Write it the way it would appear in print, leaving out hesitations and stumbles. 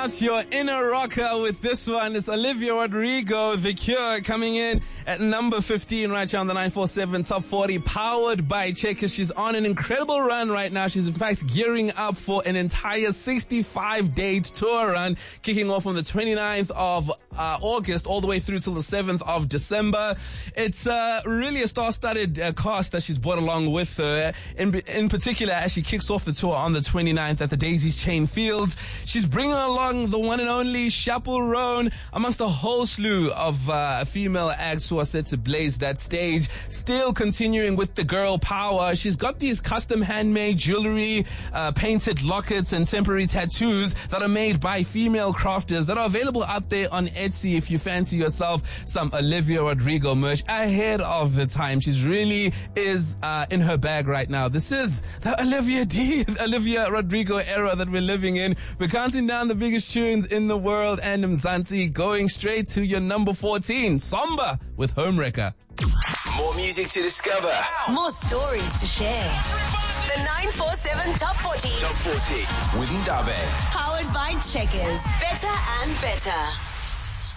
out your inner rocker with this one. It's Olivia Rodrigo, The Cure, coming in at number 15 right here on the 947 Top 40, powered by Checkers. She's on an incredible run right now. She's in fact gearing up for an entire 65-day tour run, kicking off on the 29th of August all the way through till the 7th of December. It's really a star-studded cast that she's brought along with her. In particular, as she kicks off the tour on the 29th at the Daisies Chain Fields, she's bringing along the one and only Chappell Roan, amongst a whole slew of female acts who are set to blaze that stage. Still continuing with the girl power, she's got these custom handmade jewelry, painted lockets and temporary tattoos that are made by female crafters that are available out there on Etsy if you fancy yourself some Olivia Rodrigo merch ahead of the time. She's really is in her bag right now. This is the Olivia Rodrigo era that we're living in. We're counting down the biggest tunes in the world, and Mzansi going straight to your number 14, Samba with Homewrecker. More music to discover. More stories to share. The 947 Top 40. Top 40 with Ndabe. Powered by Checkers. Better and better.